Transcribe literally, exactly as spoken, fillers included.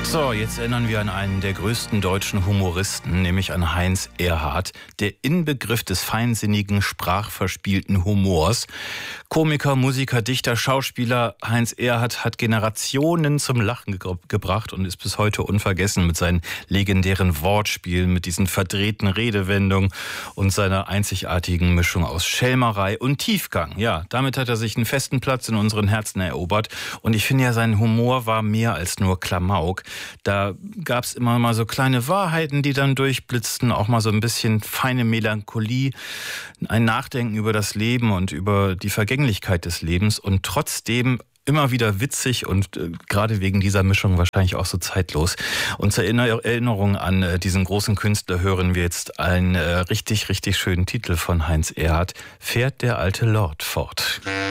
So, jetzt erinnern wir an einen der größten deutschen Humoristen, nämlich an Heinz Erhardt, der Inbegriff des feinsinnigen, sprachverspielten Humors. Komiker, Musiker, Dichter, Schauspieler Heinz Erhardt hat Generationen zum Lachen ge- gebracht und ist bis heute unvergessen mit seinen legendären Wortspielen, mit diesen verdrehten Redewendungen und seiner einzigartigen Mischung aus Schelmerei und Tiefgang. Ja, damit hat er sich einen festen Platz in unseren Herzen erobert und ich finde ja, sein Humor war mehr als nur Klamauk. Da gab es immer mal so kleine Wahrheiten, die dann durchblitzten, auch mal so ein bisschen feine Melancholie, ein Nachdenken über das Leben und über die Vergänglichkeit des Lebens und trotzdem immer wieder witzig und äh, gerade wegen dieser Mischung wahrscheinlich auch so zeitlos. Und zur Erinnerung an äh, diesen großen Künstler hören wir jetzt einen äh, richtig, richtig schönen Titel von Heinz Erhardt, Fährt der alte Lord fort.